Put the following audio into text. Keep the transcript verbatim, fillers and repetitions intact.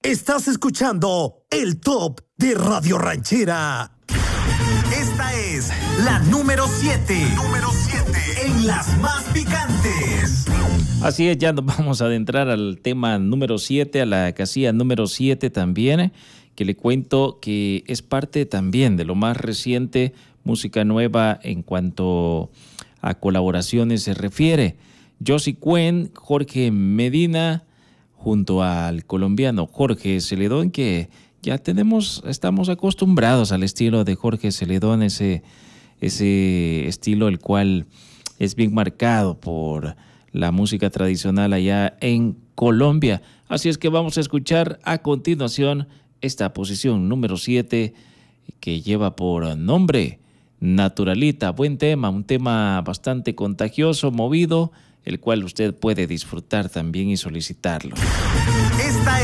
Estás escuchando el Top de Radio Ranchera. Esta es la número siete. Número siete en las más picantes. Así es, ya nos vamos a adentrar al tema número siete, a la casilla número siete también, que le cuento que es parte también de lo más reciente, música nueva en cuanto a colaboraciones se refiere. Josie Cuen, Jorge Medina, junto al colombiano Jorge Celedón, que ya tenemos, estamos acostumbrados al estilo de Jorge Celedón, ese, ese estilo el cual es bien marcado por la música tradicional allá en Colombia. Así es que vamos a escuchar a continuación esta posición número siete que lleva por nombre Naturalita. Buen tema, un tema bastante contagioso, movido, el cual usted puede disfrutar también y solicitarlo. Esta